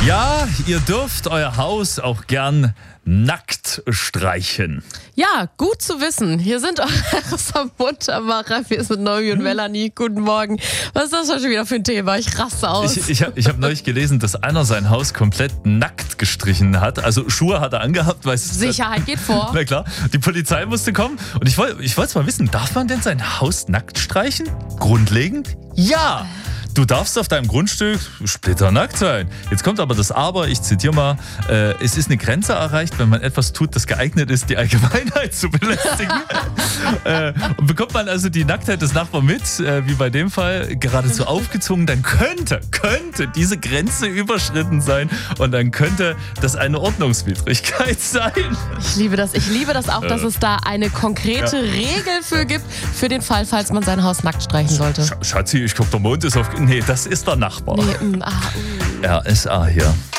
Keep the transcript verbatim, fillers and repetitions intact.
Ja, ihr dürft euer Haus auch gern nackt streichen. Ja, gut zu wissen. Hier sind eure Muntermacher. Wir sind Noemi und Melanie. Guten Morgen. Was ist das schon wieder für ein Thema? Ich raste aus. Ich, ich habe ich hab neulich gelesen, dass einer sein Haus komplett nackt gestrichen hat. Also Schuhe hat er angehabt. Weil es, Sicherheit geht vor. Na klar, die Polizei musste kommen. Und ich wollte ich wollte mal wissen, darf man denn sein Haus nackt streichen? Grundlegend? Ja! Du darfst auf deinem Grundstück splitternackt sein. Jetzt kommt aber das Aber, ich zitiere mal, äh, es ist eine Grenze erreicht, wenn man etwas tut, das geeignet ist, die Allgemeinheit zu belästigen. äh, und bekommt man also die Nacktheit des Nachbarn mit, äh, wie bei dem Fall, geradezu aufgezwungen, dann könnte, könnte diese Grenze überschritten sein und dann könnte das eine Ordnungswidrigkeit sein. Ich liebe das. Ich liebe das auch, dass es da eine konkrete Ja. Regel für gibt, für den Fall, falls man sein Haus nackt streichen sollte. Sch- Schatzi, ich glaube, der Mond ist auf... Nee, das ist der Nachbar. Nee, mm, ah, uh. R S A hier.